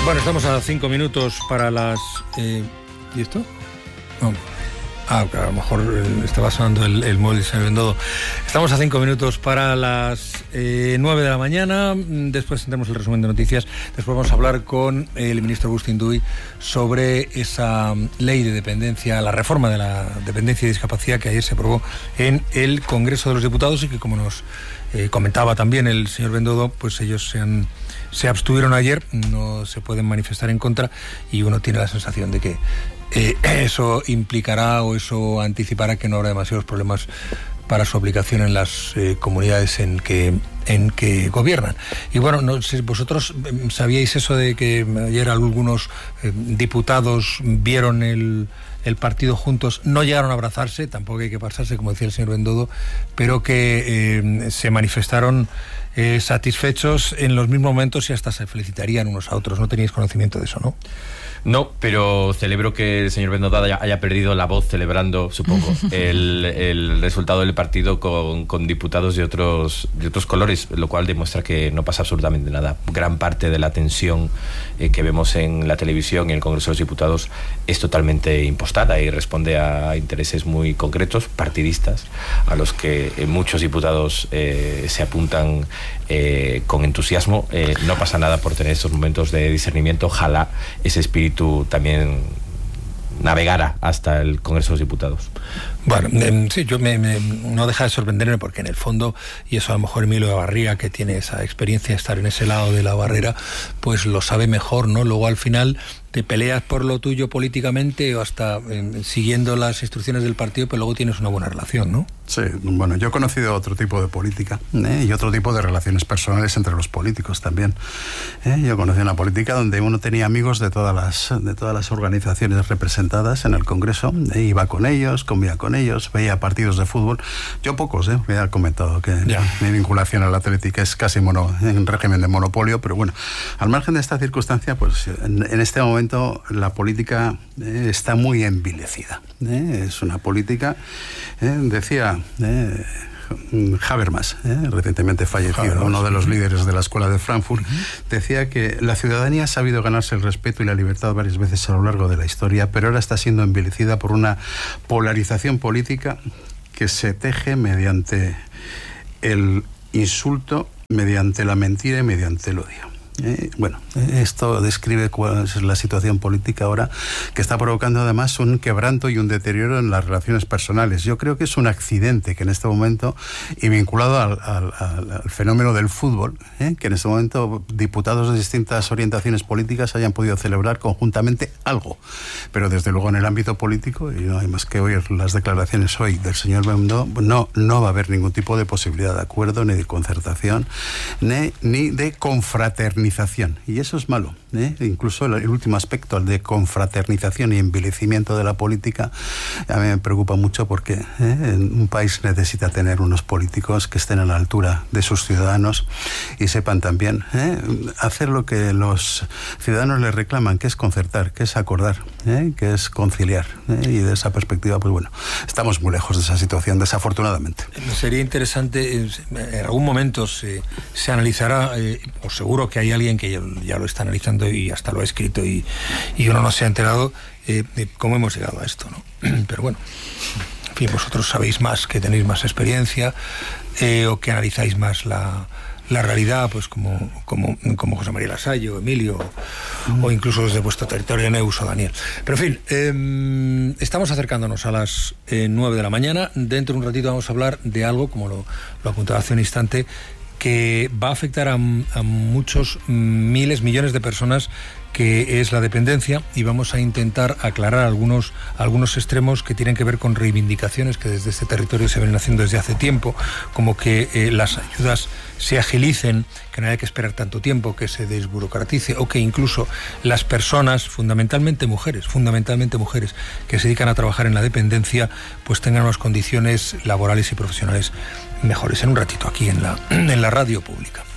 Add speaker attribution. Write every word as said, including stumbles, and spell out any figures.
Speaker 1: Bueno, estamos a cinco minutos para las... Eh, ¿Y esto? No. Ah, claro, a lo mejor estaba sonando el, el móvil, señor Bendodo. Estamos a cinco minutos para las eh, nueve de la mañana. Después tendremos el resumen de noticias. Después vamos a hablar con el ministro Agustín Duy sobre esa ley de dependencia, la reforma de la dependencia y discapacidad que ayer se aprobó en el Congreso de los Diputados y que, como nos eh, comentaba también el señor Bendodo, pues ellos se han... se abstuvieron ayer, no se pueden manifestar en contra y uno tiene la sensación de que eh, eso implicará o eso anticipará que no habrá demasiados problemas para su aplicación en las eh, comunidades en que en que gobiernan. Y bueno, no sé, vosotros sabíais eso de que ayer algunos eh, diputados vieron el el partido juntos, no llegaron a abrazarse, tampoco hay que pasarse, como decía el señor Bendodo, pero que eh, se manifestaron eh, satisfechos en los mismos momentos y hasta se felicitarían unos a otros. No teníais conocimiento de eso, ¿no?
Speaker 2: No, pero celebro que el señor Bendodo haya, haya perdido la voz celebrando, supongo, el, el resultado del partido con, con diputados de otros, de otros colores, lo cual demuestra que no pasa absolutamente nada. Gran parte de la tensión eh, que vemos en la televisión y en el Congreso de los Diputados es totalmente impostada y responde a intereses muy concretos, partidistas, a los que eh, muchos diputados eh, se apuntan eh, con entusiasmo. Eh, no pasa nada por tener estos momentos de discernimiento. Ojalá ese espíritu tú también navegara hasta el Congreso de los Diputados.
Speaker 1: Bueno, eh, sí, yo me, me, no deja de sorprenderme porque en el fondo, y eso a lo mejor Emilio de Barriga, que tiene esa experiencia de estar en ese lado de la barrera, pues lo sabe mejor, ¿no? Luego al final te peleas por lo tuyo políticamente o hasta eh, siguiendo las instrucciones del partido, pero luego tienes una buena relación, ¿no?
Speaker 3: Sí, bueno, yo he conocido otro tipo de política ¿eh? y otro tipo de relaciones personales entre los políticos también. ¿eh? Yo conocí una política donde uno tenía amigos de todas las, de todas las organizaciones representadas en el Congreso, ¿eh? iba con ellos, comía con ellos, veía partidos de fútbol. Yo pocos, ¿eh? me he comentado que ya. mi vinculación al Atlético es casi mono, en régimen de monopolio, pero bueno, al margen de esta circunstancia, pues en, en este momento la política eh, está muy envilecida. ¿eh? Es una política, eh, decía eh, Habermas, eh, recientemente fallecido, Habermas, uno de los líderes de la Escuela de Frankfurt, uh-huh. decía que la ciudadanía ha sabido ganarse el respeto y la libertad varias veces a lo largo de la historia, pero ahora está siendo envilecida por una polarización política que se teje mediante el insulto, mediante la mentira y mediante el odio. Eh, bueno, esto describe cuál es la situación política ahora, que está provocando además un quebranto y un deterioro en las relaciones personales. Yo creo que es un accidente que en este momento, y vinculado al, al, al fenómeno del fútbol, eh, que en este momento diputados de distintas orientaciones políticas hayan podido celebrar conjuntamente algo. Pero desde luego en el ámbito político, y no hay más que oír las declaraciones hoy del señor Bendodo, no, no va a haber ningún tipo de posibilidad de acuerdo, ni de concertación, ni, ni de confraternización. Y eso es malo, ¿eh? Incluso el, el último aspecto, el de confraternización y envilecimiento de la política, a mí me preocupa mucho porque ¿eh? un país necesita tener unos políticos que estén a la altura de sus ciudadanos y sepan también ¿eh? hacer lo que los ciudadanos les reclaman, que es concertar, que es acordar, ¿eh? que es conciliar. ¿eh? Y de esa perspectiva, pues bueno, estamos muy lejos de esa situación, desafortunadamente.
Speaker 1: Sería interesante, en algún momento se, se analizará, eh, o seguro que hay alguien que ya, ya lo está analizando y hasta lo ha escrito y, y uno no se ha enterado eh, de cómo hemos llegado a esto, ¿no? Pero bueno, en fin, vosotros sabéis más, que tenéis más experiencia eh, o que analizáis más la, la realidad, pues como, como, como José María Lasalle, Emilio, mm. o incluso desde vuestro territorio, Neus o Daniel. Pero en fin, eh, estamos acercándonos a las eh, nueve de la mañana. Dentro de un ratito vamos a hablar de algo, como lo, lo apuntaba hace un instante, que va a afectar a, a muchos miles, millones de personas, que es la dependencia, y vamos a intentar aclarar algunos, algunos extremos que tienen que ver con reivindicaciones que desde este territorio se vienen haciendo desde hace tiempo, como que eh, las ayudas se agilicen, que no haya que esperar tanto tiempo, que se desburocratice, o que incluso las personas, fundamentalmente mujeres, fundamentalmente mujeres que se dedican a trabajar en la dependencia, pues tengan unas condiciones laborales y profesionales mejores. En un ratito aquí en la, en la radio pública.